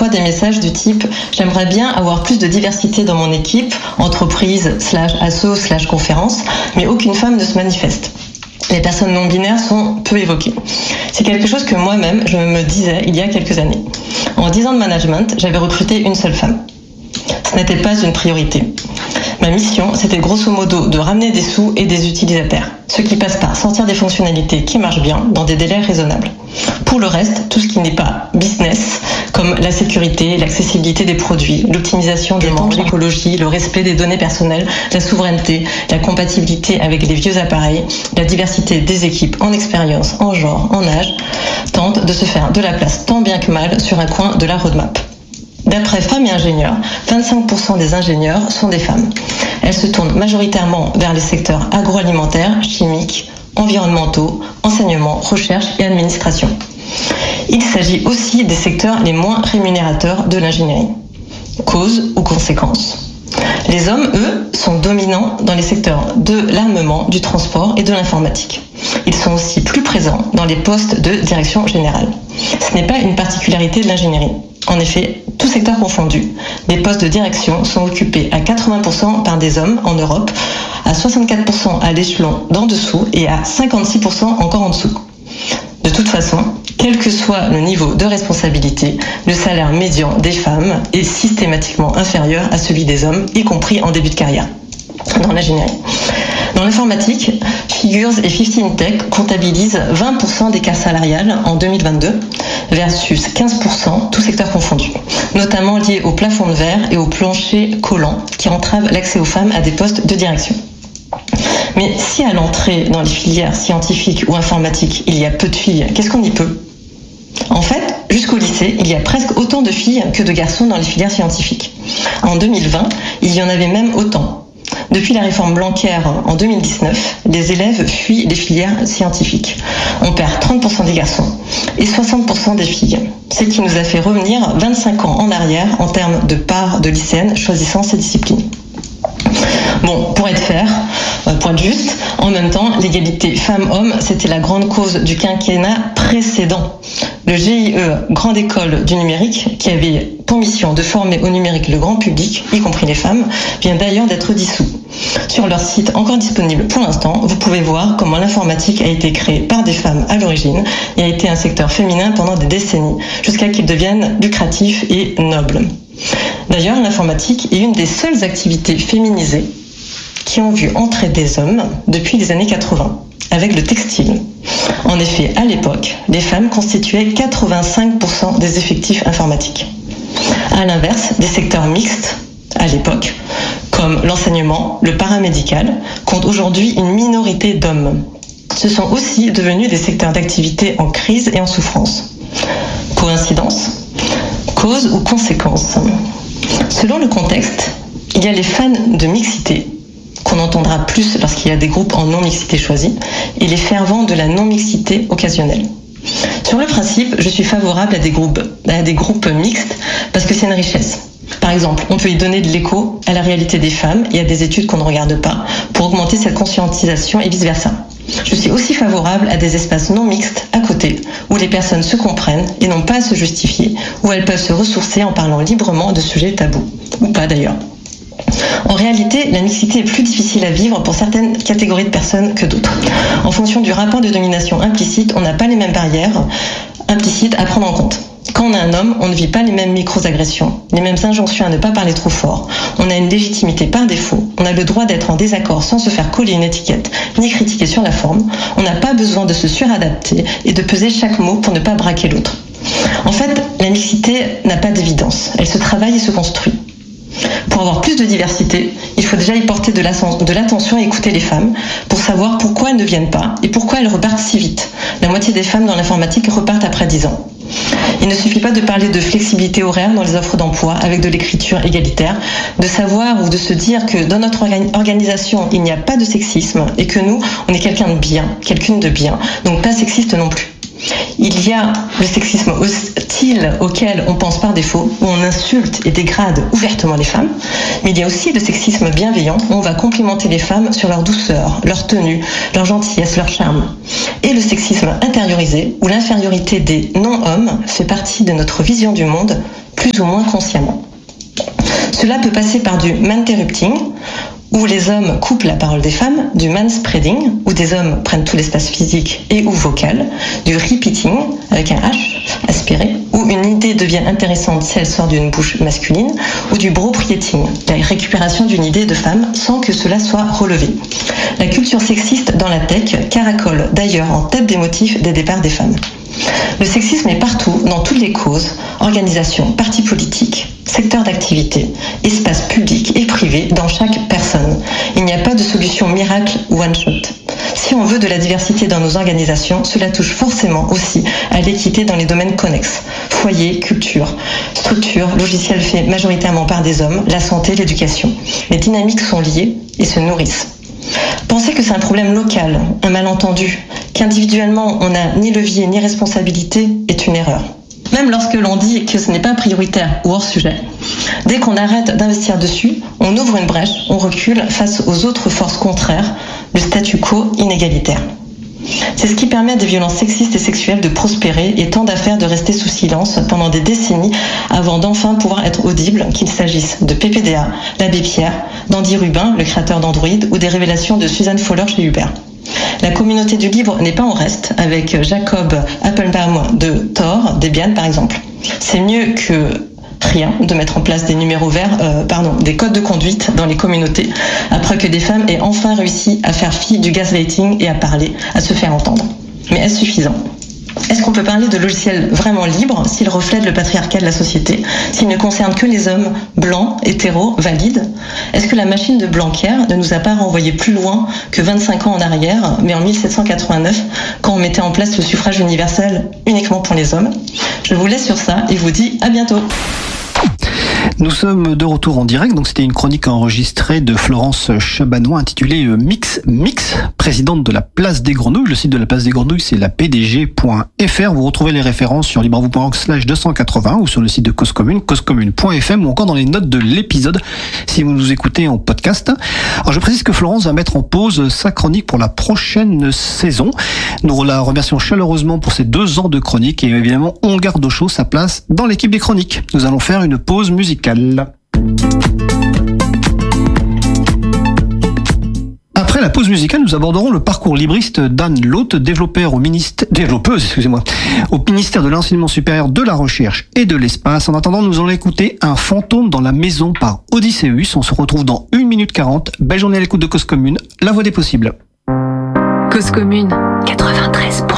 parfois des messages du type « J'aimerais bien avoir plus de diversité dans mon équipe, entreprise, /asso, /conférence, mais aucune femme ne se manifeste. » Les personnes non-binaires sont peu évoquées. C'est quelque chose que moi-même, je me disais il y a quelques années. En 10 ans de management, j'avais recruté une seule femme. Ce n'était pas une priorité. Ma mission, c'était grosso modo de ramener des sous et des utilisateurs, ce qui passe par sortir des fonctionnalités qui marchent bien dans des délais raisonnables. Pour le reste, tout ce qui n'est pas business, comme la sécurité, l'accessibilité des produits, l'optimisation des membres, l'écologie, le respect des données personnelles, la souveraineté, la compatibilité avec les vieux appareils, la diversité des équipes en expérience, en genre, en âge, tente de se faire de la place tant bien que mal sur un coin de la roadmap. D'après Femmes et Ingénieurs, 25% des ingénieurs sont des femmes. Elles se tournent majoritairement vers les secteurs agroalimentaires, chimiques, environnementaux, enseignement, recherche et administration. Il s'agit aussi des secteurs les moins rémunérateurs de l'ingénierie. Cause ou conséquence ? Les hommes, eux, sont dominants dans les secteurs de l'armement, du transport et de l'informatique. Ils sont aussi plus présents dans les postes de direction générale. Ce n'est pas une particularité de l'ingénierie. En effet, tous secteurs confondus, les postes de direction sont occupés à 80% par des hommes en Europe, à 64% à l'échelon d'en dessous et à 56% encore en dessous. De toute façon, quel que soit le niveau de responsabilité, le salaire médian des femmes est systématiquement inférieur à celui des hommes, y compris en début de carrière, dans l'ingénierie. Dans l'informatique, Figures et 15 Tech comptabilisent 20% d'écart salarial en 2022 versus 15% tous secteurs confondus, notamment liés au plafond de verre et au plancher collant qui entravent l'accès aux femmes à des postes de direction. Mais si à l'entrée dans les filières scientifiques ou informatiques, il y a peu de filles, qu'est-ce qu'on y peut ? En fait, jusqu'au lycée, il y a presque autant de filles que de garçons dans les filières scientifiques. En 2020, il y en avait même autant. Depuis la réforme Blanquer en 2019, les élèves fuient les filières scientifiques. On perd 30% des garçons et 60% des filles. Ce qui nous a fait revenir 25 ans en arrière en termes de part de lycéennes choisissant ces disciplines. Bon, pour être fair, pour être juste, en même temps, l'égalité femmes-hommes, c'était la grande cause du quinquennat précédent. Le GIE, Grande École du Numérique, qui avait pour mission de former au numérique le grand public, y compris les femmes, vient d'ailleurs d'être dissous. Sur leur site, encore disponible pour l'instant, vous pouvez voir comment l'informatique a été créée par des femmes à l'origine et a été un secteur féminin pendant des décennies, jusqu'à qu'il devienne lucratif et noble. D'ailleurs, l'informatique est une des seules activités féminisées qui ont vu entrer des hommes depuis les années 80, avec le textile. En effet, à l'époque, les femmes constituaient 85% des effectifs informatiques. À l'inverse, des secteurs mixtes, à l'époque, comme l'enseignement, le paramédical, comptent aujourd'hui une minorité d'hommes. Ce sont aussi devenus des secteurs d'activité en crise et en souffrance. Coïncidence ? Cause ou conséquence ? Selon le contexte, il y a les fans de mixité, qu'on entendra plus lorsqu'il y a des groupes en non-mixité choisis, et les fervents de la non-mixité occasionnelle. Sur le principe, je suis favorable à des groupes mixtes parce que c'est une richesse. Par exemple, on peut y donner de l'écho à la réalité des femmes et à des études qu'on ne regarde pas pour augmenter cette conscientisation et vice-versa. Je suis aussi favorable à des espaces non mixtes à côté, où les personnes se comprennent et n'ont pas à se justifier, où elles peuvent se ressourcer en parlant librement de sujets tabous, ou pas d'ailleurs. En réalité, la mixité est plus difficile à vivre pour certaines catégories de personnes que d'autres. En fonction du rapport de domination implicite, on n'a pas les mêmes barrières implicites à prendre en compte. Quand on est un homme, on ne vit pas les mêmes micro-agressions, les mêmes injonctions à ne pas parler trop fort. On a une légitimité par défaut, on a le droit d'être en désaccord sans se faire coller une étiquette, ni critiquer sur la forme. On n'a pas besoin de se suradapter et de peser chaque mot pour ne pas braquer l'autre. En fait, la mixité n'a pas d'évidence, elle se travaille et se construit. Pour avoir plus de diversité, il faut déjà y porter de l'attention et écouter les femmes pour savoir pourquoi elles ne viennent pas et pourquoi elles repartent si vite. La moitié des femmes dans l'informatique repartent après 10 ans. Il ne suffit pas de parler de flexibilité horaire dans les offres d'emploi avec de l'écriture égalitaire, de savoir ou de se dire que dans notre organisation, il n'y a pas de sexisme et que nous, on est quelqu'un de bien, quelqu'une de bien, donc pas sexiste non plus. Il y a le sexisme hostile auquel on pense par défaut, où on insulte et dégrade ouvertement les femmes, mais il y a aussi le sexisme bienveillant, où on va complimenter les femmes sur leur douceur, leur tenue, leur gentillesse, leur charme. Et le sexisme intériorisé, où l'infériorité des non-hommes fait partie de notre vision du monde, plus ou moins consciemment. Cela peut passer par du man-interrupting, où les hommes coupent la parole des femmes, du manspreading, où des hommes prennent tout l'espace physique et ou vocal, du repeating, avec un H, aspiré, où une idée devient intéressante si elle sort d'une bouche masculine, ou du broprieting, la récupération d'une idée de femme sans que cela soit relevé. La culture sexiste dans la tech caracole d'ailleurs en tête des motifs des départs des femmes. Le sexisme est partout, dans toutes les causes, organisations, partis politiques, secteurs d'activité, espaces publics et privés, dans chaque personne. Il n'y a pas de solution miracle one-shot. Si on veut de la diversité dans nos organisations, cela touche forcément aussi à l'équité dans les domaines connexes. Foyer, culture, structure, logiciel fait majoritairement par des hommes, la santé, l'éducation. Les dynamiques sont liées et se nourrissent. Penser que c'est un problème local, un malentendu, qu'individuellement on n'a ni levier ni responsabilité est une erreur. Même lorsque l'on dit que ce n'est pas prioritaire ou hors sujet, dès qu'on arrête d'investir dessus, on ouvre une brèche, on recule face aux autres forces contraires, le statu quo inégalitaire. C'est ce qui permet à des violences sexistes et sexuelles de prospérer et tant d'affaires de rester sous silence pendant des décennies avant d'enfin pouvoir être audibles, qu'il s'agisse de PPDA, l'abbé Pierre, d'Andy Rubin, le créateur d'Android, ou des révélations de Suzanne Fowler chez Uber. La communauté du livre n'est pas en reste, avec Jacob Appelbaum de Tor, Debian par exemple. C'est mieux que rien de mettre en place des numéros verts, des codes de conduite dans les communautés, après que des femmes aient enfin réussi à faire fi du gaslighting et à parler, à se faire entendre. Mais est-ce suffisant ? Est-ce qu'on peut parler de logiciels vraiment libres s'ils reflètent le patriarcat de la société, s'ils ne concernent que les hommes blancs, hétéros, valides ? Est-ce que la machine de Blanquer ne nous a pas renvoyé plus loin que 25 ans en arrière, mais en 1789, quand on mettait en place le suffrage universel uniquement pour les hommes ? Je vous laisse sur ça et vous dis à bientôt. Nous sommes de retour en direct, donc c'était une chronique enregistrée de Florence Chabanois intitulée Mix, présidente de la Place des Grenouilles. Le site de la Place des Grenouilles, c'est la pdg.fr. Vous retrouvez les références sur libreavoue.org/280 ou sur le site de Cause Commune, causecommune.fm ou encore dans les notes de l'épisode si vous nous écoutez en podcast. Alors je précise que Florence va mettre en pause sa chronique pour la prochaine saison. Nous la remercions chaleureusement pour ces 2 ans de chronique et évidemment on garde au chaud sa place dans l'équipe des chroniques. Nous allons faire une pause musicale. Après la pause musicale, nous aborderons le parcours libriste d'Anne Loth, développeuse, au ministère de l'Enseignement supérieur, de la Recherche et de l'Espace. En attendant, nous allons écouter Un fantôme dans la maison par Odysseus. On se retrouve dans 1 minute 40. Belle journée à l'écoute de Cause Commune, la voix des possibles. Cause Commune, 93.